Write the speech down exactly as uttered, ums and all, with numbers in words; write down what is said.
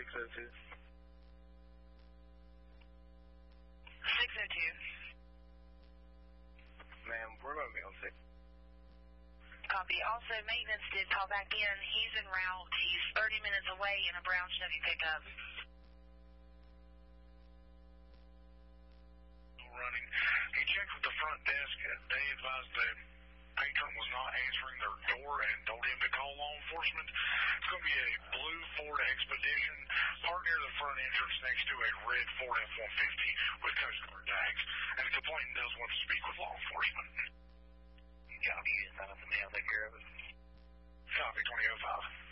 oh two. six oh two. Ma'am, we're going to be on six. Copy. Also, maintenance did call back in. He's en route. He's thirty minutes away in a brown Chevy pickup. Running. He checked with the front desk. They advised the patron was not answering their door and told him to call law enforcement. It's going to be a blue Ford Expedition parked near the front entrance next to a red Ford F one fifty with Coast Guard tags. And the complainant does want to speak with law enforcement. Copy. Sign up the mail. Take care of it. Copy twenty oh five.